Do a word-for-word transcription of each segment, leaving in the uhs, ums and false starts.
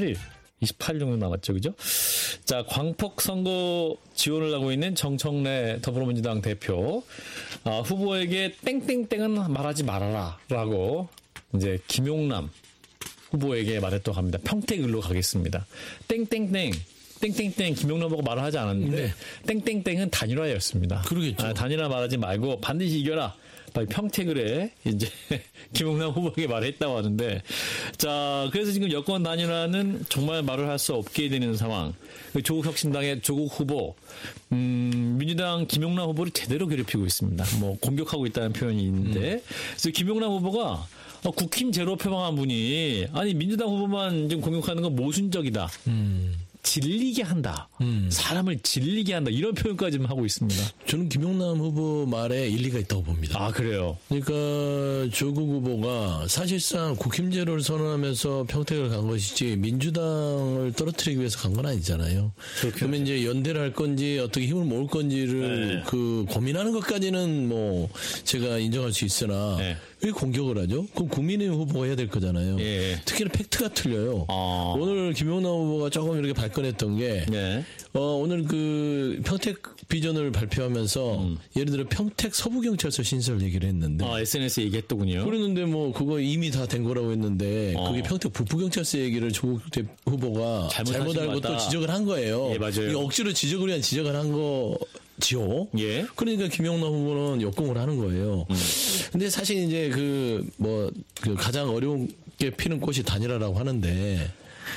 이십팔 일 정도 남았죠, 그죠? 자, 광폭 선거 지원을 하고 있는 정청래 더불어민주당 대표, 아, 후보에게 땡땡땡은 말하지 말아라라고 이제 김용남 후보에게 말했다고 합니다. 평택을로 가겠습니다. 땡땡땡. 땡땡땡 김용남하고 말을 하지 않았는데 네. 땡땡땡은 단일화였습니다. 그러겠죠. 아, 단일화 말하지 말고 반드시 이겨라. 평택을에 이제 김용남 후보에게 말했다고 하는데, 자, 그래서 지금 여권 단일화는 정말 말을 할 수 없게 되는 상황. 조국 혁신당의 조국 후보, 음, 민주당 김용남 후보를 제대로 괴롭히고 있습니다. 뭐 공격하고 있다는 표현이 있는데, 음. 그래서 김용남 후보가 어, 국힘 제로 표방한 분이 아니 민주당 후보만 지금 공격하는 건 모순적이다. 음. 질리게 한다. 음. 사람을 질리게 한다. 이런 표현까지 하고 있습니다. 저는 김용남 후보 말에 일리가 있다고 봅니다. 아, 그래요? 그러니까 조국 후보가 사실상 국힘제로를 선언하면서 평택을 간 것이지 민주당을 떨어뜨리기 위해서 간 건 아니잖아요. 그러면 이제 연대를 할 건지 어떻게 힘을 모을 건지를 네. 그 고민하는 것까지는 뭐 제가 인정할 수 있으나 네. 왜 공격을 하죠? 그럼 국민의힘 후보가 해야 될 거잖아요. 예. 특히나 팩트가 틀려요. 아. 오늘 김용남 후보가 조금 이렇게 발끈했던 게 네. 어, 오늘 그 평택 비전을 발표하면서 음. 예를 들어 평택 서부경찰서 신설 얘기를 했는데 아, 에스엔에스에 얘기했더군요. 그랬는데 뭐 그거 이미 다 된 거라고 했는데 어. 그게 평택 북부경찰서 얘기를 조국 후보가 잘못 알고 또 지적을 한 거예요. 예, 맞아요. 억지로 지적을 위한 지적을 한 거. 지요. 예. 그러니까 김용남 후보는 역공을 하는 거예요. 음. 근데 사실 이제 그 뭐 그 가장 어렵게 피는 꽃이 단일화라고 하는데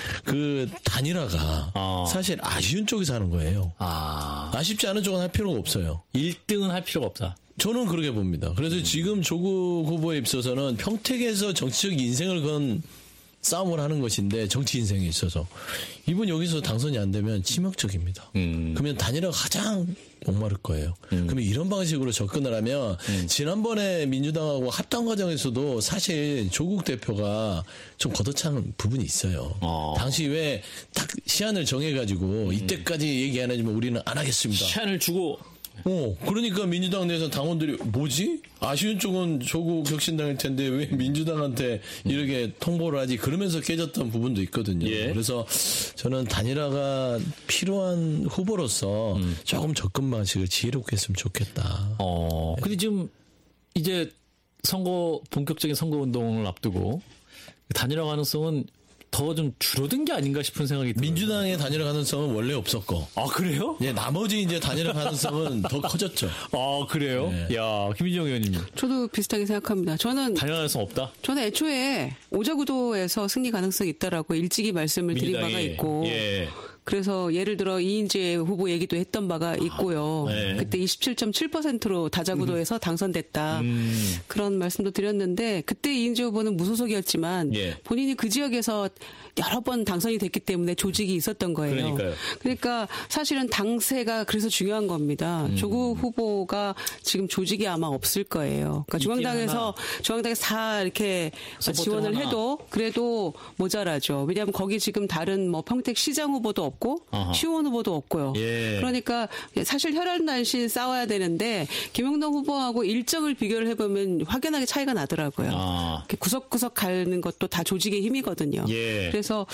그 단일화가 아. 사실 아쉬운 쪽에서 하는 거예요. 아. 아쉽지 않은 쪽은 할 필요가 없어요. 일 등은 할 필요가 없다. 저는 그렇게 봅니다. 그래서 음. 지금 조국 후보에 있어서는 평택에서 정치적 인생을 건 싸움을 하는 것인데 정치 인생에 있어서 이분 여기서 당선이 안 되면 치명적입니다. 음. 그러면 단일화가 가장 목마를 거예요. 음. 그러면 이런 방식으로 접근을 하면 음. 지난번에 민주당하고 합당 과정에서도 사실 조국 대표가 좀 걷어찬 부분이 있어요. 어. 당시 왜 딱 시한을 정해가지고 음. 이때까지 얘기 안 해주면 우리는 안 하겠습니다. 시한을 주고 어, 그러니까 민주당 내에서 당원들이 뭐지? 아쉬운 쪽은 조국 혁신당일 텐데 왜 민주당한테 이렇게 통보를 하지? 그러면서 깨졌던 부분도 있거든요. 예. 그래서 저는 단일화가 필요한 후보로서 음. 조금 접근 방식을 지혜롭게 했으면 좋겠다. 어, 근데 지금 이제 선거, 본격적인 선거 운동을 앞두고 단일화 가능성은 더 좀 줄어든 게 아닌가 싶은 생각이 들어요. 민주당의 단일화 가능성은 원래 없었고. 아, 그래요? 예, 나머지 이제 단일화 가능성은 더 커졌죠. 아, 그래요? 네. 야, 김희정 의원님. 저도 비슷하게 생각합니다. 저는. 단일화 가능성 없다? 저는 애초에 오자구도에서 승리 가능성이 있다라고 일찍이 말씀을 드린 바가 있고. 예. 그래서 예를 들어 이인재 후보 얘기도 했던 바가 있고요. 네. 그때 이십칠 점 칠 퍼센트로 다자구도에서 음. 당선됐다. 음. 그런 말씀도 드렸는데 그때 이인재 후보는 무소속이었지만 예. 본인이 그 지역에서 여러 번 당선이 됐기 때문에 조직이 있었던 거예요. 그러니까요. 그러니까 사실은 당세가 그래서 중요한 겁니다. 음. 조국 후보가 지금 조직이 아마 없을 거예요. 그러니까 중앙당에서 중앙당에서 다 이렇게 지원을 하나. 해도 그래도 모자라죠. 왜냐하면 거기 지금 다른 뭐 평택 시장 후보도 없고 없고 시의원 후보도 없고요. 예. 그러니까 사실 혈연단신 싸워야 되는데 김용남 후보하고 일정을 비교를 해보면 확연하게 차이가 나더라고요. 아. 구석구석 가는 것도 다 조직의 힘이거든요. 예. 그래서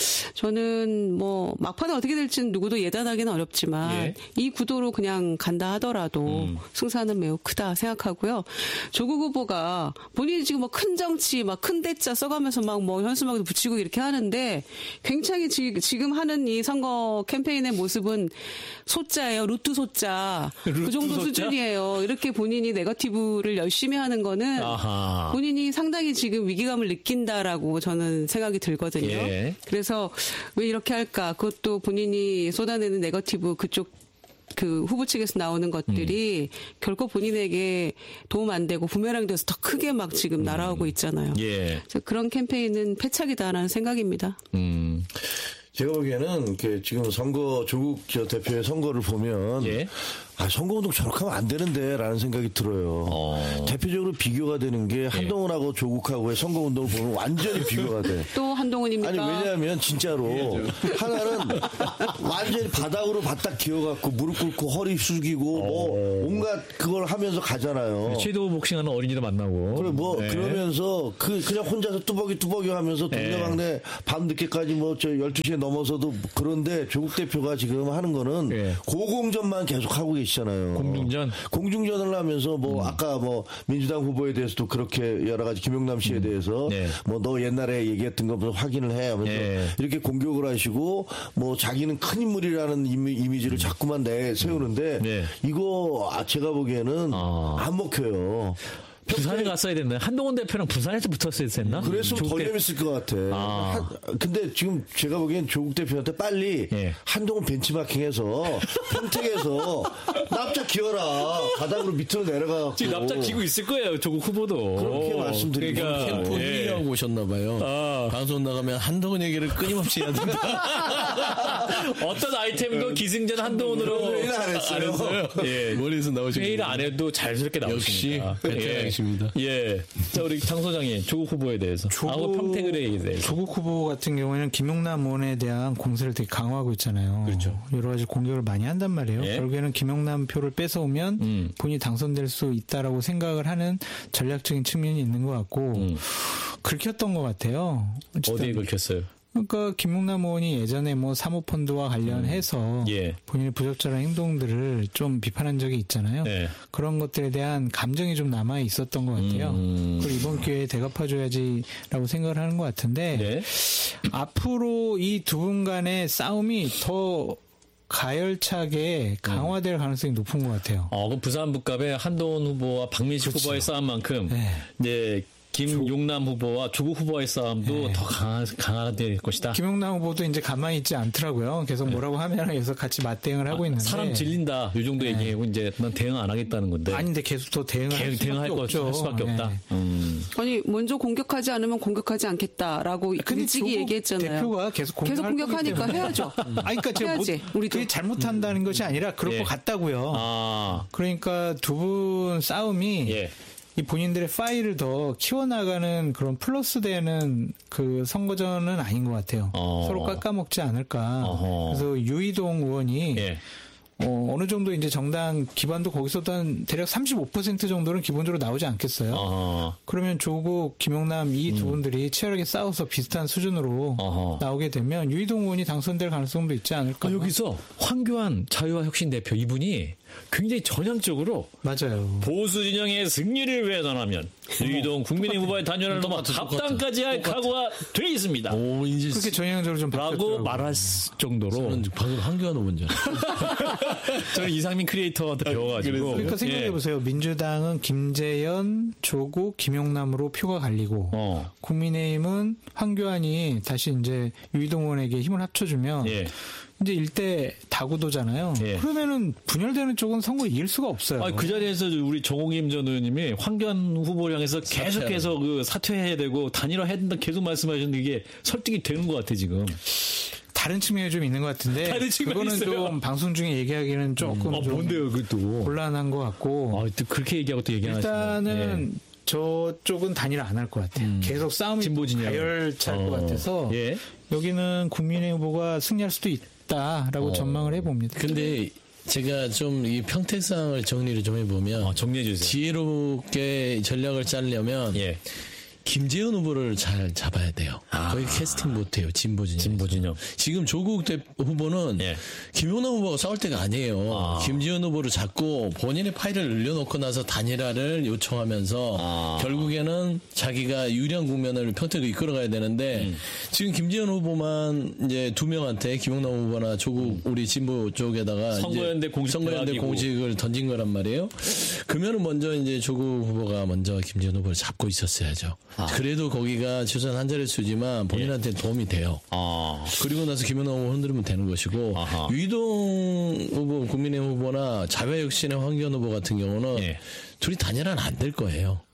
저는 뭐 막판에 어떻게 될지는 누구도 예단하기는 어렵지만 예. 이 구도로 그냥 간다 하더라도 음. 승산은 매우 크다 생각하고요. 조국 후보가 본인이 지금 뭐 큰 정치 막 큰 대자 써가면서 막 뭐 현수막도 붙이고 이렇게 하는데 굉장히 지, 지금 하는 이 선거 캠페인의 모습은 소자예요. 루트 소자. 루트 그 정도 소자? 수준이에요. 이렇게 본인이 네거티브를 열심히 하는 거는 아하. 본인이 상당히 지금 위기감을 느낀다라고 저는 생각이 들거든요. 예. 그래서 왜 이렇게 할까? 그것도 본인이 쏟아내는 네거티브 그쪽 그 후보 측에서 나오는 것들이 음. 결코 본인에게 도움 안 되고 부메랑 돼서 더 크게 막 지금 날아오고 있잖아요. 예. 그래서 그런 캠페인은 패착이다라는 생각입니다. 음. 제가 보기에는 이렇게 지금 선거 조국 대표의 선거를 보면 예. 아, 선거운동 저렇게 하면 안 되는데라는 생각이 들어요. 어. 대표적으로 비교가 되는 게 한동훈하고 조국하고의 선거운동을 보면 완전히 비교가 돼. 또 한동훈입니까? 아니 왜냐하면 진짜로 하나는 완전히 바닥으로 바닥 기어갖고 무릎 꿇고 허리 숙이고 뭐 온갖 그걸 하면서 가잖아요. 섀도우 복싱하는 어린이도 만나고. 그래 뭐 네. 그러면서 그 그냥 혼자서 뚜벅이 뚜벅이 하면서 동네방네 밤 늦게까지 뭐 저 열두 시에 넘어서도 그런데 조국 대표가 지금 하는 거는 네. 고공전만 계속 하고 계시잖아요. 공중전? 공중전을 하면서 뭐 음. 아까 뭐 민주당 후보에 대해서도 그렇게 여러 가지 김용남 씨에 음. 대해서 네. 뭐 너 옛날에 얘기했던 거 무슨 확인을 해 하면서 네. 이렇게 공격을 하시고 뭐 자기는 큰 인물이라는 이미, 이미지를 자꾸만 내 세우는데 네. 이거 아, 제가 보기에는 아. 안 먹혀요. 부산에 갔어야 됐네. 한동훈 대표랑 부산에서 붙었어야 됐나? 그랬으면 더 조국 대- 재밌을 것 같아. 아. 한- 근데 지금 제가 보기엔 조국 대표한테 빨리 예. 한동훈 벤치마킹해서 평택에서 납작 기어라. 바닥으로 밑으로 내려가고. 지금 납작 기고 있을 거예요. 조국 후보도. 그렇게 말씀드리고. 그러니까 캠프 예. 회의하고 오셨나 봐요. 아. 방송 나가면 한동훈 얘기를 끊임없이 해야 된다. 어떤 아이템도 기승전 한동훈으로 회의를 안 했어요. 예. 머리에서 나오신 회의를 안 해도 자연스럽게 나오십니다. 역시 베테랑이십니다. 예. 예. 자, 우리 장 소장님, 조국 후보에 대해서. 조국- 하고 평택을에 대해서. 조국 후보 같은 경우에는 김용남 의원에 대한 공세를 되게 강화하고 있잖아요. 그렇죠. 여러 가지 공격을 많이 한단 말이에요. 예. 결국에는 김용남 표를 뺏어오면 음. 본인이 당선될 수 있다라고 생각을 하는 전략적인 측면이 있는 것 같고 음. 긁혔던 것 같아요. 어쨌든 어디에 긁혔어요? 그러니까 김용남 의원이 예전에 뭐 사모펀드와 관련해서 예. 본인의 부적절한 행동들을 좀 비판한 적이 있잖아요. 네. 그런 것들에 대한 감정이 좀 남아 있었던 것 같아요. 음. 그걸 이번 기회에 대갚아줘야지라고 생각을 하는 것 같은데 네. 앞으로 이 두 분 간의 싸움이 더 가열차게 강화될 가능성이 높은 것 같아요. 어, 그럼 부산 북갑의 한동훈 후보와 박민식 그렇죠. 후보의 싸움만큼 네. 이제 김용남 후보와 조국 후보의 싸움도 네. 더 강화, 강화될 것이다. 김용남 후보도 이제 가만히 있지 않더라고요. 계속 뭐라고 하면 계속 같이 맞대응을 하고 있는데. 사람 질린다. 이 정도 얘기하고 이제 난 대응 안 하겠다는 건데. 아닌데 계속 또 대응을 할 대- 수밖에 대응할 거 없죠. 할 수밖에 없다. 네. 음. 아니 먼저 공격하지 않으면 공격하지 않겠다라고 근데 일찍이 조국 얘기했잖아요. 대표가 계속 계속 공격할 공격하니까 거기 때문에. 해야죠. 아니, 그러니까 제가 못, 해야지, 우리도. 그게 잘못한다는 것이 아니라 그럴 예. 것 같다고요. 아, 그러니까 두 분 싸움이 예. 이 본인들의 파일을 더 키워나가는 그런 플러스 되는 그 선거전은 아닌 것 같아요. 어. 서로 깎아먹지 않을까. 어허. 그래서 유이동 의원이 예. 어, 어느 정도 이제 정당 기반도 거기서도 한 대략 삼십오 퍼센트 정도는 기본적으로 나오지 않겠어요? 어. 그러면 조국, 김용남 이 두 분들이 치열하게 싸워서 비슷한 수준으로 어허. 나오게 되면 유이동 의원이 당선될 가능성도 있지 않을까. 아, 여기서 황교안 자유와 혁신 대표 이분이 굉장히 전향적으로 맞아요. 보수 진영의 승리를 위해서라면 유이동 국민의힘 후보의 단연을 넘어 똑같아, 똑같아. 합당까지 할 각오가 돼 있습니다. 오, 이제 그렇게 전형적으로 좀 라고 바뀌었더라고요. 말할 정도로 저는 방금 한교안 후보인 줄 알았어요. 저는 이상민 크리에이터한테 배워가지고 그러니까 생각해 예. 보세요. 민주당은 김재현, 조국, 김용남으로 표가 갈리고 어. 국민의힘은 황교안이 다시 이제 유이동 의원에게 힘을 합쳐주면 예. 이제 일대 다구도잖아요. 예. 그러면은 분열되는 쪽은 선거 이길 수가 없어요. 아, 그 자리에서 우리 정홍임 전 의원님이 황교안 후보를 향해서 계속해서 그 사퇴해야 되고 단일화해야 된다 계속 말씀하셨는데 이게 설득이 되는 것 같아 지금. 다른 측면이 좀 있는 것 같은데 다른 측면이 그거는 있어요? 좀 방송 중에 얘기하기는 조금 아, 좀 뭔데요, 그것도? 곤란한 것 같고 아, 또 그렇게 얘기하고 또 얘기하시네. 일단은 저쪽은 단일화 안 할 것 같아요. 계속 싸움이 진보 진영. 가열차일 어. 것 같아서 예. 여기는 국민의 후보가 승리할 수도 있다라고 어. 전망을 해봅니다. 근데 제가 좀 이 평택상을 정리를 좀 해보면 어, 정리해 주세요. 지혜롭게 전략을 짜려면 예. 김재현 후보를 잘 잡아야 돼요. 아. 거의 캐스팅 못해요. 진보 진영. 진보 진영. 지금 조국 대 후보는 예. 김용남 후보가 싸울 때가 아니에요. 아. 김재현 후보를 잡고 본인의 파일을 늘려놓고 나서 단일화를 요청하면서 아. 결국에는 자기가 유리한 국면을 평택을 이끌어가야 되는데 음. 지금 김재현 후보만 이제 두 명한테 김용남 후보나 조국 우리 진보 쪽에다가 이제 선거연대 공식 선거연대 대학이고. 공식을 던진 거란 말이에요. 그러면은 먼저 이제 조국 후보가 먼저 김재현 후보를 잡고 있었어야죠. 아. 그래도 거기가 최소한 한 자릿수지만 본인한테 도움이 돼요. 아. 그리고 나서 김연아 후보 흔들면 되는 것이고 아하. 유이동 후보 국민의힘 후보나 자유혁신의 황교안 후보 같은 경우는 예. 둘이 단일화는 안 될 거예요.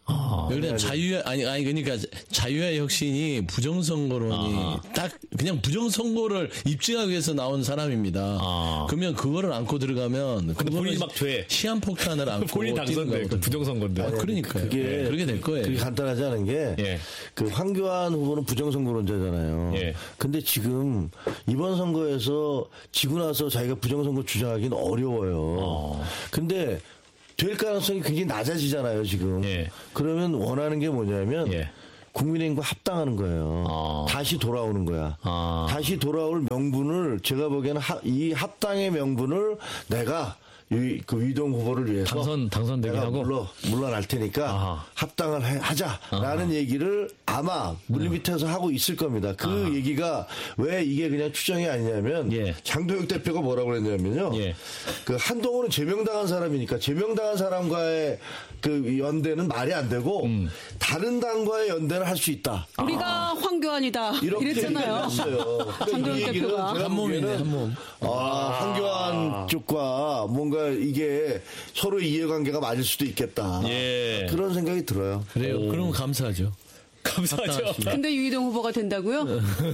아, 그냥 자유화 아니 아니 그러니까 자유화 혁신이 부정선거론이 아. 딱 그냥 부정선거를 입증하기 위해서 나온 사람입니다. 아. 그러면 그거를 안고 들어가면 근데 본인이 막 돼. 시한폭탄을 안고 본인 당선돼. 그 부정선거인데. 아, 그러니까 그게 예, 그렇게 될 거예요. 그게 간단하지 않은 게, 예. 그 황교안 후보는 부정선거론자잖아요. 예. 근데 지금 이번 선거에서 지고 나서 자기가 부정선거 주장하기는 어려워요. 어. 근데 될 가능성이 굉장히 낮아지잖아요, 지금. 예. 그러면 원하는 게 뭐냐면, 예. 국민의힘과 합당하는 거예요. 아. 다시 돌아오는 거야. 아. 다시 돌아올 명분을 제가 보기에는 하, 이 합당의 명분을 내가 이, 그 위동 후보를 위해서 당선- 당선되게 내가 하고? 물러 물러날 테니까 아하. 합당을 해- 하자라는 얘기를 아마 물밑에서 하고 있을 겁니다. 그 아하. 얘기가 왜 이게 그냥 추정이 아니냐면 예. 장동혁 대표가 뭐라고 그랬냐면요. 예. 그 한동훈은 제명당한 사람이니까 제명당한 사람과의 그 연대는 말이 안 되고 음. 다른 당과의 연대는 할 수 있다. 우리가 황교안이다. 이렇게 이랬잖아요. 얘기했어요. 장동혁 이 얘기는 대표가. 제가 한 몸이네, 보기에는 한 몸. 아, 황교안 쪽과 뭔가 이게 서로 이해관계가 맞을 수도 있겠다. 예. 그런 생각이 들어요. 그래요. 그럼 감사하죠. 감사하죠. 근데 유이동 후보가 된다고요?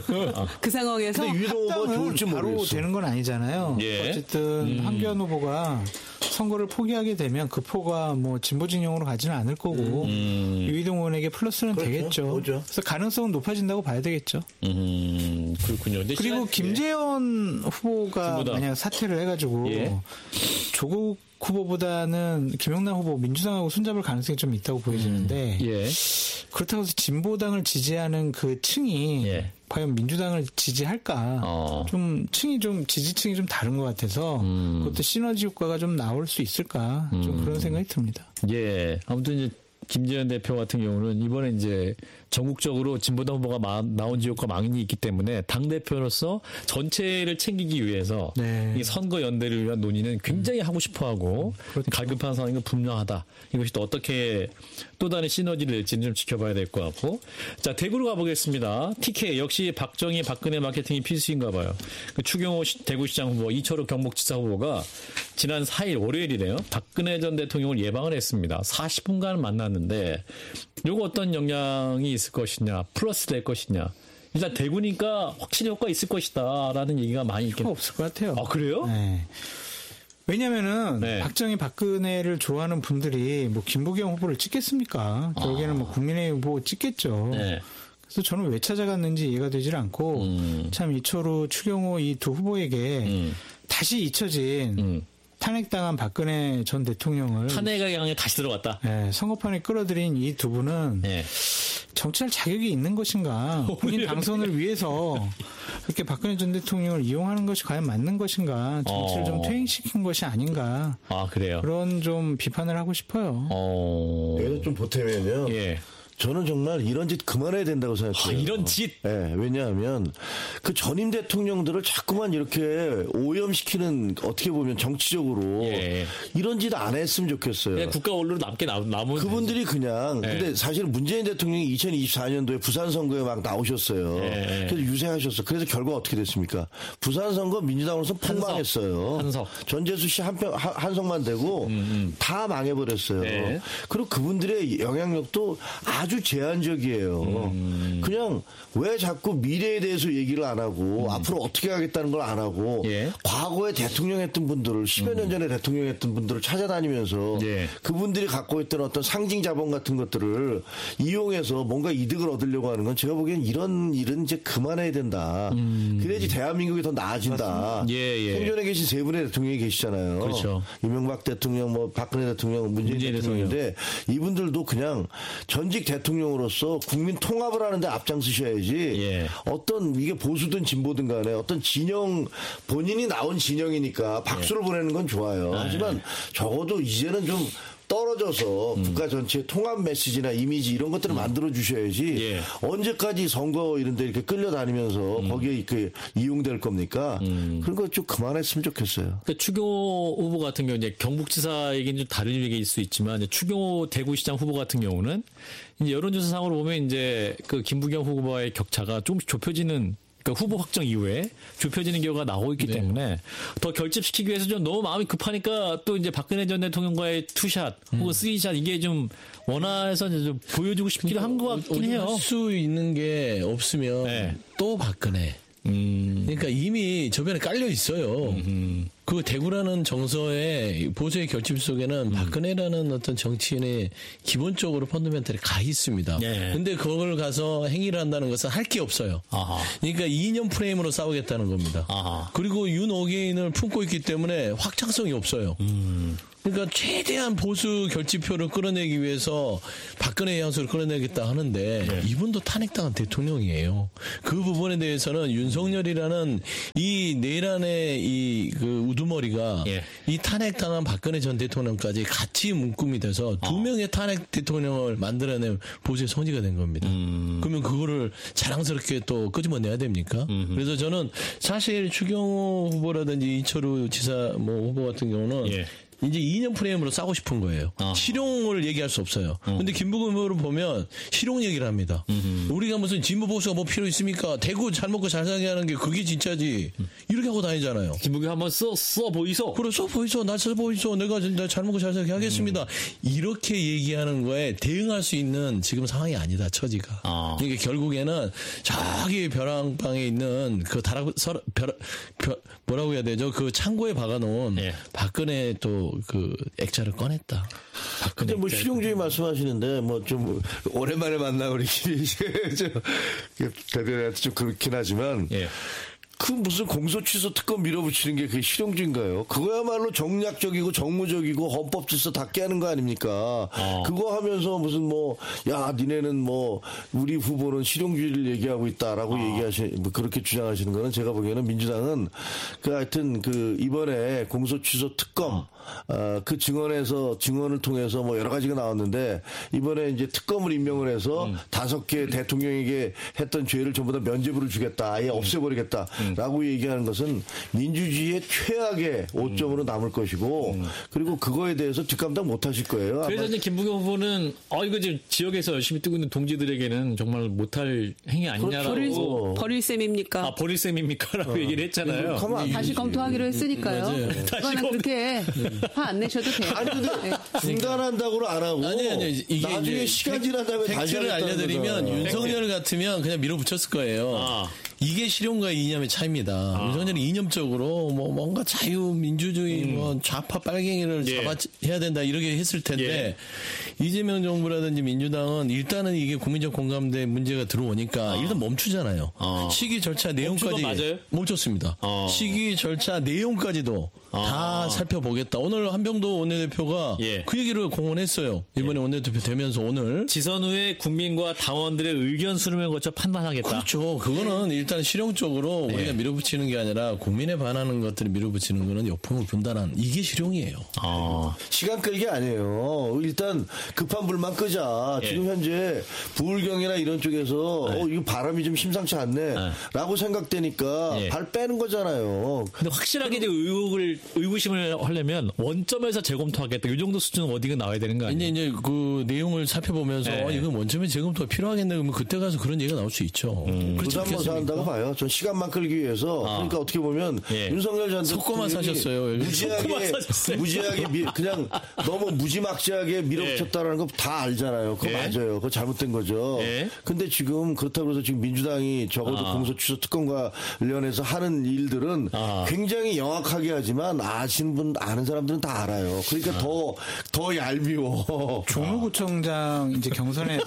그 상황에서 근데 유동 후보가 합당은 좋을지 바로 모르겠어. 되는 건 아니잖아요. 예. 어쨌든 황교안 후보가 선거를 포기하게 되면 그 표가 뭐 진보 진영으로 가지는 않을 거고 유이동 의원에게 플러스는 그렇죠. 되겠죠. 그렇죠. 그래서 가능성은 높아진다고 봐야 되겠죠. 음, 그렇군요. 근데 그리고 시간- 김재원 후보가 진보당. 만약 사퇴를 해가지고 예. 조국 후보보다는 김영남 후보 민주당하고 손잡을 가능성이 좀 있다고 보여지는데 예. 그렇다고 해서 진보당을 지지하는 그 층이 예. 과연 민주당을 지지할까? 어. 좀 층이 좀 지지층이 좀 다른 것 같아서 음. 그것도 시너지 효과가 좀 나올 수 있을까? 좀 그런 생각이 듭니다. 예. 아무튼 이제 김재현 대표 같은 경우는 이번에 이제 전국적으로 진보당 후보가 마- 나온 지역과 많이 있기 때문에 당 대표로서 전체를 챙기기 위해서 네. 이 선거 연대를 위한 논의는 굉장히 하고 싶어하고 그렇죠. 갈급한 상황인 건 분명하다. 이것이 또 어떻게 또 다른 시너지를 낼지는 좀 지켜봐야 될 것 같고. 자, 대구로 가보겠습니다. 티케이 역시 박정희 박근혜 마케팅이 필수인가 봐요. 그 추경호 시- 대구시장 후보, 이철우 경북지사 후보가 지난 사 일 월요일이네요. 박근혜 전 대통령을 예방을 했습니다. 사십 분간 만났는데 요거 어떤 영향이 있을 것이냐, 플러스 될 것이냐. 일단 대구니까 확실히 효과 있을 것이다라는 얘기가 많이 있긴. 없을 것 같아요. 아, 그래요? 네. 왜냐면은 네. 박정희 박근혜를 좋아하는 분들이 뭐 김부겸 후보를 찍겠습니까? 결국에는 뭐 국민의힘 후보 찍겠죠. 네. 그래서 저는 왜 찾아갔는지 이해가 되질 않고 음. 참 이철우, 추경호 이 두 후보에게 음. 다시 잊혀진 음. 탄핵당한 박근혜 전 대통령을 탄핵의 향에 다시 들어갔다. 예, 선거판에 끌어들인 이 두 분은 네. 정치할 자격이 있는 것인가? 본인 당선을 위해서 그렇게 박근혜 전 대통령을 이용하는 것이 과연 맞는 것인가? 정치를 어. 좀 퇴행시킨 것이 아닌가? 아, 그래요? 그런 좀 비판을 하고 싶어요. 어. 여기서 좀 보태면요. 예. 저는 정말 이런 짓 그만해야 된다고 아, 생각해요. 이런 짓. 예, 왜냐하면 그 전임 대통령들을 자꾸만 이렇게 오염시키는 어떻게 보면 정치적으로 예. 이런 짓 안 했으면 좋겠어요. 그냥 국가 원로로 남게 남, 남은. 그분들이 그냥 네. 근데 사실 문재인 대통령이 이천이십사 년도에 부산 선거에 막 나오셨어요. 네. 그래서 유세하셨어. 그래서 결과 어떻게 됐습니까? 부산 선거 민주당으로서 폭망했어요. 한석. 전재수 씨 한 편 한석만 되고 다 망해버렸어요. 네. 그리고 그분들의 영향력도 아주 제한적이에요. 음. 그냥 왜 자꾸 미래에 대해서 얘기를 안 하고 앞으로 어떻게 하겠다는 걸 안 하고 음. 예. 과거에 대통령했던 분들을 십여 년 전에 대통령했던 분들을 찾아다니면서 예. 그분들이 갖고 있던 어떤 상징 자본 같은 것들을 이용해서 뭔가 이득을 얻으려고 하는 건 제가 보기엔 이런 일은 이제 그만해야 된다. 그래야지 대한민국이 더 나아진다. 예, 예. 생전에 계신 세 분의 대통령이 계시잖아요. 그렇죠. 이명박 대통령, 뭐 박근혜 대통령, 문재인, 문재인 대통령인데 이분들도 그냥 전직 대통령으로서 국민 통합을 하는데 앞장서셔야지. 예. 어떤 이게 보수든 진보든 간에 어떤 진영 본인이 나온 진영이니까 박수를 보내는 건 좋아요. 하지만 적어도 이제는 좀 떨어져서 국가 전체의 통합 메시지나 이미지 이런 것들을 만들어 주셔야지 예. 언제까지 선거 이런 데 이렇게 끌려다니면서 거기에 이렇게 이용될 겁니까? 그런 거 좀 그만했으면 좋겠어요. 그 추경호 후보 같은 경우 이제 경북지사 얘기는 좀 다른 얘기일 수 있지만 이제 추경호 대구시장 후보 같은 경우는 이제 여론조사상으로 보면 이제 그 김부겸 후보와의 격차가 조금씩 좁혀지는 그러니까 후보 확정 이후에 좁혀지는 경우가 나오고 있기 네. 때문에 더 결집시키기 위해서 좀 너무 마음이 급하니까 또 이제 박근혜 전 대통령과의 투샷 음. 혹은 쓰리샷 이게 좀 원활해서 좀 보여주고 싶기도 한 것 같긴 해요. 할 수 있는 게 없으면 네. 또 박근혜. 음. 그러니까 이미 저변에 깔려 있어요. 음흠. 그 대구라는 정서의 보수의 결집 속에는 음. 박근혜라는 어떤 정치인의 기본적으로 펀더멘털이 가 있습니다. 네. 근데 그걸 가서 행위를 한다는 것은 할 게 없어요. 아하. 그러니까 이념 프레임으로 싸우겠다는 겁니다. 아하. 그리고 윤오개인을 품고 있기 때문에 확장성이 없어요. 음. 그러니까 최대한 보수 결집표를 끌어내기 위해서 박근혜 향수를 끌어내겠다 하는데 네. 이분도 탄핵당한 대통령이에요. 그 부분에 대해서는 윤석열이라는 이 내란의 이 그 우두머리가 예. 이 탄핵당한 박근혜 전 대통령까지 같이 묶음이 돼서 두 어. 명의 탄핵 대통령을 만들어낸 보수의 성지가 된 겁니다. 음. 그러면 그거를 자랑스럽게 또 끄집어내야 됩니까? 음흠. 그래서 저는 사실 추경호 후보라든지 이철우 지사 뭐 후보 같은 경우는 예. 이제 이념 프레임으로 싸고 싶은 거예요. 아. 실용을 얘기할 수 없어요. 어. 근데 김부겸 후보를 보면 실용 얘기를 합니다. 음흠. 우리가 무슨 진보 보수가 뭐 필요 있습니까? 대구 잘 먹고 잘 살게 하는 게 그게 진짜지. 이렇게 하고 다니잖아요. 김부겸 한번 써, 써 보이소. 그래, 써 보이소. 나 써 보이소. 내가 잘 먹고 잘 살게 하겠습니다. 음. 이렇게 얘기하는 거에 대응할 수 있는 지금 상황이 아니다. 처지가. 아. 그러니까 결국에는 저기 벼랑방에 있는 그 다락, 서, 벼, 벼, 뭐라고 해야 되죠? 그 창고에 박아놓은 예. 박근혜 또 그 액자를 꺼냈다. 근데 뭐 실용주의 말씀하시는데 뭐 좀 오랜만에 만나 우리 대변인한테 좀 그렇긴 하지만 예. 그 무슨 공소 취소 특검 밀어붙이는 게 그게 실용주의인가요? 그거야말로 정략적이고 정무적이고 헌법 질서 다 깨는 거 아닙니까? 어. 그거 하면서 무슨 뭐 야 니네는 뭐 우리 후보는 실용주의를 얘기하고 있다라고 어. 얘기하시 뭐 그렇게 주장하시는 거는 제가 보기에는 민주당은 그 하여튼 그 이번에 공소 취소 특검 어. 어, 그 증언에서 증언을 통해서 뭐 여러 가지가 나왔는데 이번에 이제 특검을 임명을 해서 음. 다섯 개 대통령에게 했던 죄를 전부 다 면죄부를 주겠다, 아예 없애버리겠다라고 음. 얘기하는 것은 민주주의의 최악의 오점으로 남을 것이고 음. 그리고 그거에 대해서 뒷감당 못하실 거예요. 그래서 이제 김부겸 후보는 어 이거 지금 지역에서 열심히 뛰고 있는 동지들에게는 정말 못할 행위 아니냐라고 버릴, 버릴 셈입니까? 아 버릴 셈입니까라고 어. 얘기를 했잖아요. 다시 검토하기로 했으니까요. 그거는 그렇게 화 안 내셔도 돼요. 아니 근데 네. 중단한다고는 안 하고 아니, 아니, 이게 나중에 시간 지난 다음에 다시 팩트를 알려드리면 거죠. 윤석열 같으면 그냥 밀어붙였을 거예요. 아. 이게 실용과 이념의 차이입니다. 아. 윤석열은 이념적으로 뭐 뭔가 자유 민주주의 음. 뭐 좌파 빨갱이를 예. 잡아 해야 된다 이렇게 했을 텐데 예. 이재명 정부라든지 민주당은 일단은 이게 국민적 공감대 문제가 들어오니까 아. 일단 멈추잖아요. 아. 시기 절차 내용까지 맞아요? 멈췄습니다. 아. 시기 절차 내용까지도 아. 다 살펴보겠다. 오늘 한병도 원내대표가 예. 그 얘기를 공언했어요. 이번에 예. 원내대표 되면서 오늘 지선 후에 국민과 당원들의 의견 수렴을 거쳐 판단하겠다. 그렇죠. 그거는 일단 실용적으로 예. 우리가 밀어붙이는 게 아니라 국민에 반하는 것들을 밀어붙이는 거는 역풍을 분단한 이게 실용이에요. 아. 시간 끌기 아니에요. 일단 급한 불만 끄자. 예. 지금 현재 부울경이나 이런 쪽에서 예. 어, 이거 바람이 좀 심상치 않네 예. 라고 생각되니까 예. 발 빼는 거잖아요. 근데 확실하게 이제 의혹을 의구심을 하려면 원점에서 재검토하겠다. 이 정도 수준은 어디가 나와야 되는 거 아니에요? 이제 이제 그 내용을 살펴보면서 네. 어, 이건 원점에 재검토가 필요하겠네. 그러면 그때 가서 그런 얘기가 나올 수 있죠. 음. 부담만 한다고 봐요. 전 시간만 끌기 위해서 아. 그러니까 어떻게 보면 예. 윤석열 전 속고만 사셨어요. 무지하게 무지하게 미, 그냥 너무 무지막지하게 밀어붙였다라는 거 다 알잖아요. 그거 예. 맞아요. 그거 잘못된 거죠. 예. 근데 지금 그렇다고 해서 지금 민주당이 적어도 아. 공소 취소 특검과 관련해서 하는 일들은 아. 굉장히 영악하게 하지만 아시는 분 아는 사람들은 다 알아요. 그러니까 더 더 얄미워. 종로구청장 이제 경선에서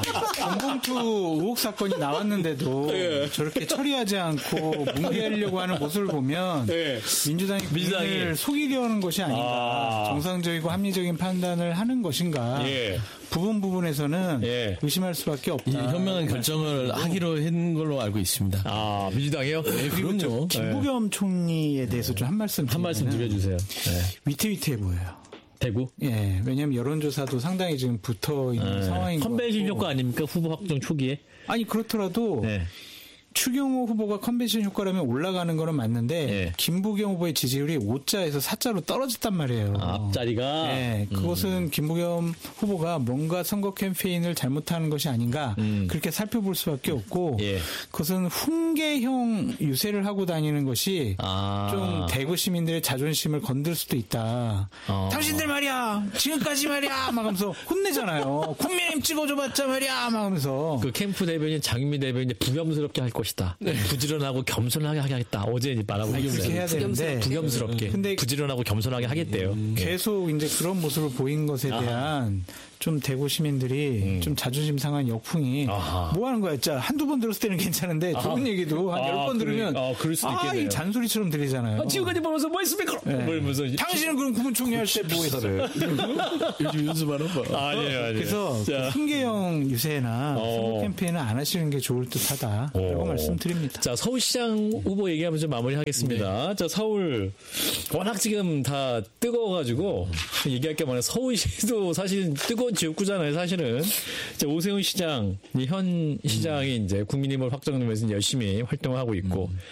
정봉투 의혹 사건이 나왔는데도 예. 저렇게 처리하지 않고 뭉개려고 하는 모습을 보면 예. 민주당이 민주당을 속이려는 것이 아닌가. 아. 정상적이고 합리적인 판단을 하는 것인가. 예. 부분 부분에서는 예. 의심할 수밖에 없다. 현명한 결정을 하기로 한 걸로 알고 있습니다. 아 민주당이요? 네, 그럼요. 김부겸 네. 총리에 대해서 좀 한 말씀 한 말씀 드려주세요. 네. 위태위태해 보여요. 대구? 예, 왜냐하면 여론조사도 상당히 지금 붙어 있는 네. 상황인 것 컨벤션 효과 아닙니까? 후보 확정 초기에? 아니 그렇더라도. 네. 추경호 후보가 컨벤션 효과라면 올라가는 거는 맞는데 예. 김부겸 후보의 지지율이 오자에서 사자로 떨어졌단 말이에요. 아, 앞자리가. 네, 그것은 음. 김부겸 후보가 뭔가 선거 캠페인을 잘못하는 것이 아닌가 음. 그렇게 살펴볼 수밖에 없고 예. 그것은 훈계형 유세를 하고 다니는 것이 아. 좀 대구 시민들의 자존심을 건들 수도 있다. 어. 당신들 말이야 지금까지 말이야 막 하면서 혼내잖아요. 국민의힘 찍어줘봤자 말이야 막 하면서 그 캠프 대변인 장윤미 대변인이 부겸스럽게 할 것이다. 부지런하고 겸손하게 하겠다. 어제 말하고 그렇게 있어요. 해야 되는데 부겸스럽게. 근데 부지런하고 겸손하게 하겠대요. 예. 계속 이제 그런 모습을 보인 것에 대한 좀 대구 시민들이 음. 좀 자존심 상한 역풍이 아하. 뭐 하는 거야? 진짜 한두 번 들었을 때는 괜찮은데 좋은 얘기도 한 아, 열 번 그래. 들으면 아, 그럴 수도 아, 있겠네요. 이 잔소리처럼 들리잖아요. 아, 지금까지 보면서 뭐 했습니까? 네. 뭐 이러면서 이제 당신은 그럼 국무총리 할 때 뭐 했어요? 요즘 연습하는 거. 아니에요, 아니에요. 그래서 자, 훈계형 유세나 어. 선거 캠페인은 안 하시는 게 좋을 듯하다라고 어. 말씀드립니다. 자, 서울시장 후보 얘기하면 좀 마무리하겠습니다. 자, 서울 워낙 지금 다 뜨거워가지고 얘기할 게 많아요. 서울시도 사실 뜨거운 지역구잖아요. 사실은 자, 오세훈 시장, 이 현 시장이 이제 국민힘을 확정하면서 열심히 활동하고 있고 음.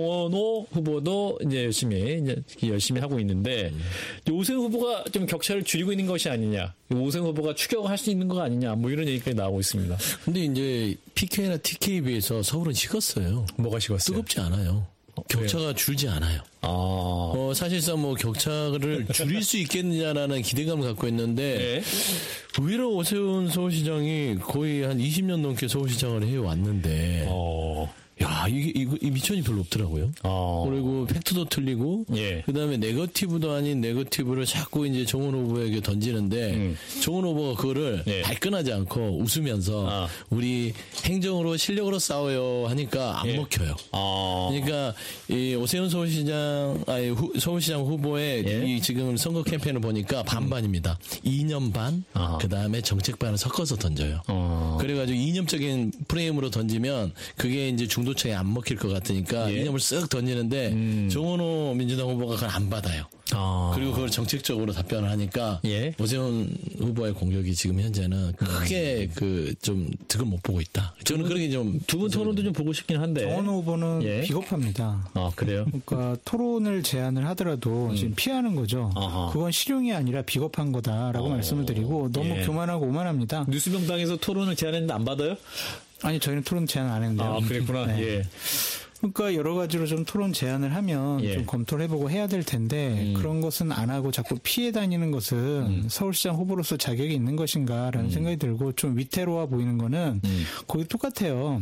정원호 후보도 이제 열심히 이제 열심히 하고 있는데 음. 오세훈 후보가 좀 격차를 줄이고 있는 것이 아니냐, 오세훈 후보가 추격할 수 있는 거 아니냐, 뭐 이런 얘기까지 나오고 있습니다. 근데 이제 피케이나 티케이에 비해서 서울은 식었어요. 뭐가 식었어요? 뜨겁지 않아요. 격차가 왜요? 줄지 않아요. 아. 어, 사실상 뭐 격차를 줄일 수 있겠느냐라는 기대감을 갖고 있는데 네. 의외로 오세훈 서울시장이 거의 한 이십 년 넘게 서울시장을 해왔는데 어. 야, 이게, 이거, 이 미천이 별로 없더라고요. 어. 그리고 팩트도 틀리고, 예. 그 다음에 네거티브도 아닌 네거티브를 자꾸 이제 정원 후보에게 던지는데, 음. 정원 후보가 그거를 예. 발끈하지 않고 웃으면서, 아. 우리 행정으로 실력으로 싸워요 하니까 안 예. 먹혀요. 아. 그러니까 이 오세훈 서울시장 아니 후, 서울시장 후보의 예. 이 지금 선거 캠페인을 보니까 반반입니다. 이념 반, 아하. 그 다음에 정책 반을 섞어서 던져요. 어. 그래가지고 이념적인 프레임으로 던지면 그게 이제 중도층에 안 먹힐 것 같으니까 예. 이념을 쓱 던지는데 음. 정원호 민주당 후보가 그걸 안 받아요. 아. 그리고 그걸 정책적으로 답변을 하니까 예. 오세훈 후보의 공격이 지금 현재는 크게 그 좀 득을 못 보고 있다. 저는 그렇게 좀 두 분 토론도 좀 보고 싶긴 한데. 정원호 후보는 예. 비겁합니다. 아, 그래요? 그러니까 토론을 제안을 하더라도 지금 피하는 거죠. 아하. 그건 실용이 아니라 비겁한 거다라고 어. 말씀을 드리고 너무 예. 교만하고 오만합니다. 뉴스명당에서 토론을 제안했는데 안 받아요? 아니 저희는 토론 제안 안 했는데요. 아, 그랬구나. 네. 예. 그러니까 여러 가지로 좀 토론 제안을 하면 예. 좀 검토를 해보고 해야 될 텐데 음. 그런 것은 안 하고 자꾸 피해 다니는 것은 음. 서울시장 후보로서 자격이 있는 것인가라는 생각이 들고 좀 위태로워 보이는 거는 음. 거기 똑같아요.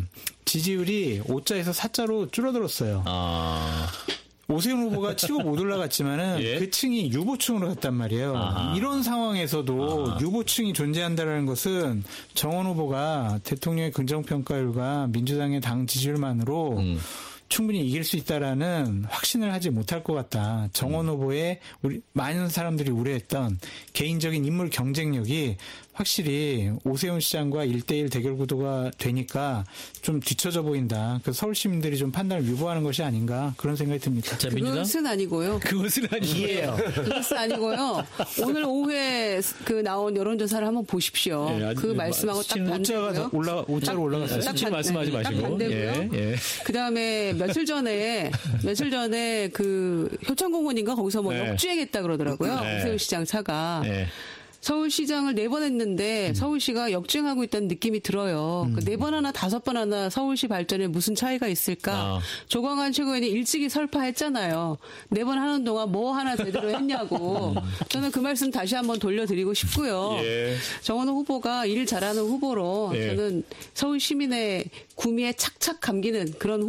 지지율이 오자에서 사자로 줄어들었어요. 아. 오세훈 후보가 치고 못 올라갔지만은 예? 그 층이 유보층으로 갔단 말이에요. 아하. 이런 상황에서도 아하. 유보층이 존재한다는 것은 정원 후보가 대통령의 긍정평가율과 민주당의 당 지지율만으로 음. 충분히 이길 수 있다라는 확신을 하지 못할 것 같다. 정원 음. 후보의 우리 많은 사람들이 우려했던 개인적인 인물 경쟁력이 확실히 오세훈 시장과 일 대일 대결 구도가 되니까 좀 뒤처져 보인다. 그래서 서울 시민들이 좀 판단을 유보하는 것이 아닌가 그런 생각이 듭니다. 자, 민주당? 그것은 아니고요. 그것은 아니에요. 그것은 아니고요. 오늘 오후에 그 나온 여론조사를 한번 보십시오. 예, 아주 그 뭐 말씀하고 딱 오자가 반대고요. 올라 오자로 올라갔어요. 딱 지금 반- 말씀하지 네, 딱 마시고. 반대고요. 예, 예. 그 다음에 며칠 전에 며칠 전에 그 효천공원인가 거기서 뭐 네. 역주행했다 그러더라고요. 네. 오세훈 시장 차가. 예. 서울시장을 네 번 했는데 음. 서울시가 역주행하고 있다는 느낌이 들어요. 그 네 번 하나 다섯 번 하나 서울시 발전에 무슨 차이가 있을까? 아. 조광한 최고위원이 일찍이 설파했잖아요. 네 번 하는 동안 뭐 하나 제대로 했냐고. 저는 그 말씀 다시 한번 돌려드리고 싶고요. 예. 정원호 후보가 일 잘하는 후보로 예. 저는 서울 시민의 구미에 착착 감기는 그런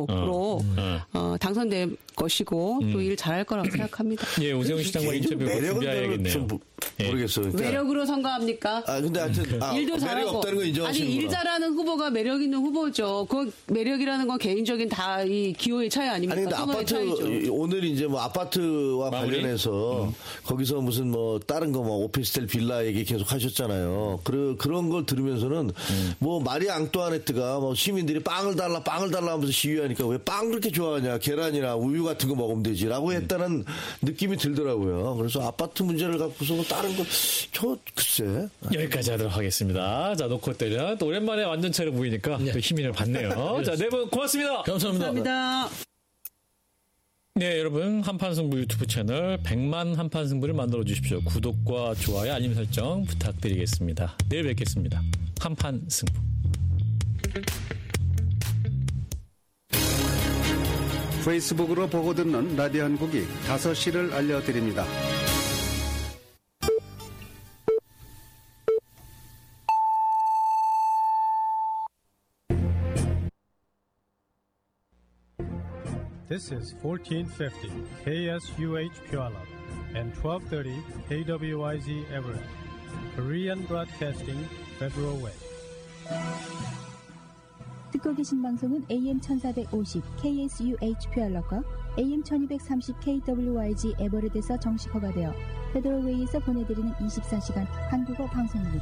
후보로 어, 어, 당선될 것이고 또 일 잘할 거라고 생각합니다. 예, 오세훈 시장과 인터뷰 매력은 준비해야겠네요. 좀 모- 예. 모르겠어요. 그러니까 매력으로 선거합니까? 아 근데 하여튼 아, 일도 매력 잘하고 없다는 거 아니 인정하시는 일 거라. 잘하는 후보가 매력 있는 후보죠. 그 매력이라는 건 개인적인 다 이 기호의 차이 아닙니까? 아니 근데 선호의 아파트 차이죠. 오늘 이제 뭐 아파트와 마무리? 관련해서 음. 거기서 무슨 뭐 다른 거 뭐 오피스텔 빌라 얘기 계속 하셨잖아요. 그 그런 걸 들으면서는 음. 뭐 마리 앙뚜아네트가 뭐 시민들이 빵을 달라 빵을 달라 하면서 시위하니까 왜 빵 그렇게 좋아하냐 계란이나 우유 같은 거 먹으면 되지라고 했다는 느낌이 들더라고요. 그래서 아파트 문제를 갖고서 뭐 다른 하는 거, 저, 글쎄. 여기까지 하도록 하겠습니다. 자, 놓고 때려. 또 오랜만에 완전체로 보이니까 네. 또 힘을 받네요. 자, 네 분 고맙습니다. 감사합니다. 감사합니다. 네, 여러분. 한판승부 유튜브 채널 백만 한판승부를 만들어 주십시오. 구독과 좋아요, 알림 설정 부탁드리겠습니다. 내일 뵙겠습니다. 한판승부. 페이스북으로 보고 듣는 라디오 한국이 다섯 시를 알려드립니다. This is fourteen fifty K S U H Puyallup and twelve thirty K W I Z Everett. Korean Broadcasting Federal Way. 듣고 계신 방송은 에이엠 천사백오십 케이 에스 유 에이치 퓨알럭과 에이엠 천이백삼십 케이 더블유 와이 지 에버렛에서 정식 허가되어 페더럴웨이에서 보내드리는 이십사 시간 한국어 방송입니다.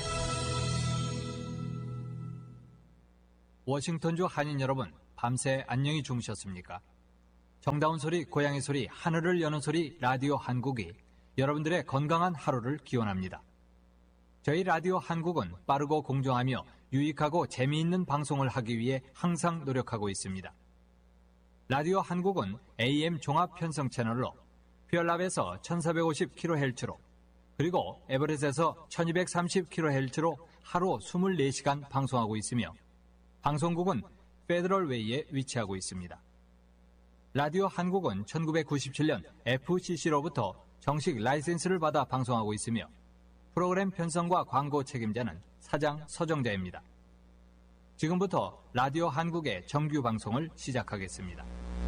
워싱턴주 한인 여러분, 밤새 안녕히 주무셨습니까? 정다운 소리, 고양이 소리, 하늘을 여는 소리, 라디오 한국이 여러분들의 건강한 하루를 기원합니다. 저희 라디오 한국은 빠르고 공정하며 유익하고 재미있는 방송을 하기 위해 항상 노력하고 있습니다. 라디오 한국은 에이엠 종합 편성 채널로 퓨얼랍에서 천사백오십 킬로헤르츠로 그리고 에버렛에서 천이백삼십 킬로헤르츠로 하루 이십사 시간 방송하고 있으며 방송국은 페더럴웨이에 위치하고 있습니다. 라디오 한국은 천구백구십칠 년 에프씨씨로부터 정식 라이센스를 받아 방송하고 있으며 프로그램 편성과 광고 책임자는 사장 서정자입니다. 지금부터 라디오 한국의 정규 방송을 시작하겠습니다.